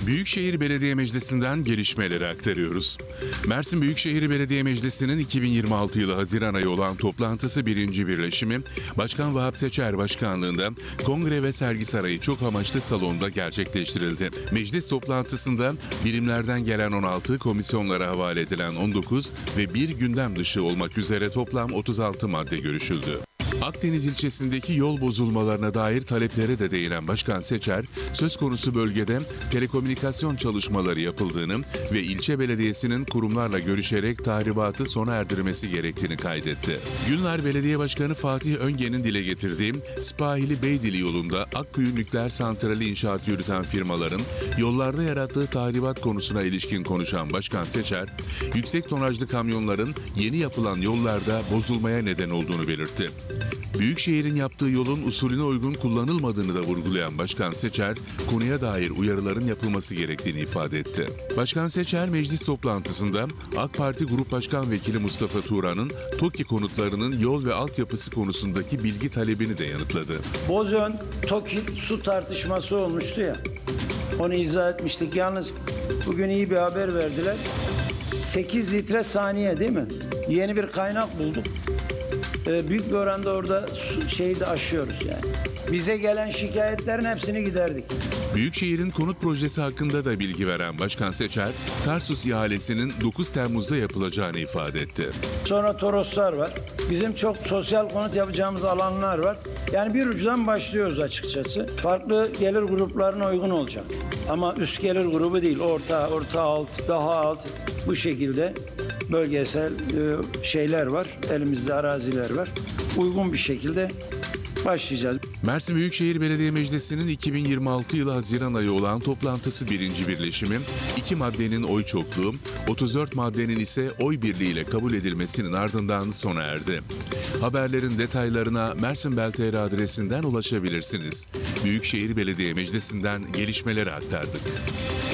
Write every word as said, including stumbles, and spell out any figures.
Büyükşehir Belediye Meclisi'nden gelişmeleri aktarıyoruz. Mersin Büyükşehir Belediye Meclisi'nin iki bin yirmi altı yılı Haziran ayı olan toplantısı birinci birleşimi, Başkan Vahap Seçer Başkanlığında Kongre ve Sergi Sarayı çok amaçlı salonda gerçekleştirildi. Meclis toplantısında birimlerden gelen on altı, komisyonlara havale edilen on dokuz ve bir gündem dışı olmak üzere toplam otuz altı madde görüşüldü. Akdeniz ilçesindeki yol bozulmalarına dair taleplere de değinen Başkan Seçer, söz konusu bölgede telekomünikasyon çalışmaları yapıldığını ve ilçe belediyesinin kurumlarla görüşerek tahribatı sona erdirmesi gerektiğini kaydetti. Gülnar Belediye Başkanı Fatih Öngen'in dile getirdiği Sipahili Beydili yolunda Akkuyu Nükleer Santrali inşaat yürüten firmaların yollarda yarattığı tahribat konusuna ilişkin konuşan Başkan Seçer, yüksek tonajlı kamyonların yeni yapılan yollarda bozulmaya neden olduğunu belirtti. Büyükşehir'in yaptığı yolun usulüne uygun kullanılmadığını da vurgulayan Başkan Seçer, konuya dair uyarıların yapılması gerektiğini ifade etti. Başkan Seçer, meclis toplantısında AK Parti Grup Başkan Vekili Mustafa Turan'ın TOKİ konutlarının yol ve altyapısı konusundaki bilgi talebini de yanıtladı. Bozön, TOKİ su tartışması olmuştu ya, onu izah etmiştik. Yalnız bugün iyi bir haber verdiler. sekiz litre saniye değil mi? Yeni bir kaynak bulduk. Büyük bir oranda orada şeyi de aşıyoruz yani. Bize gelen şikayetlerin hepsini giderdik. Büyükşehir'in konut projesi hakkında da bilgi veren Başkan Seçer, Tarsus ihalesinin dokuz Temmuz'da yapılacağını ifade etti. Sonra Toroslar var. Bizim çok sosyal konut yapacağımız alanlar var. Yani bir ucudan başlıyoruz açıkçası. Farklı gelir gruplarına uygun olacak. Ama üst gelir grubu değil, orta, orta alt, daha alt, bu şekilde bölgesel şeyler var. Elimizde araziler var. Uygun bir şekilde başlayacağız. Mersin Büyükşehir Belediye Meclisi'nin iki bin yirmi altı yılı Haziran ayı olan toplantısı birinci birleşimi, iki maddenin oy çokluğu, otuz dört maddenin ise oy birliğiyle kabul edilmesinin ardından sona erdi. Haberlerin detaylarına Mersin Bel T R adresinden ulaşabilirsiniz. Büyükşehir Belediye Meclisi'nden gelişmeleri aktardık.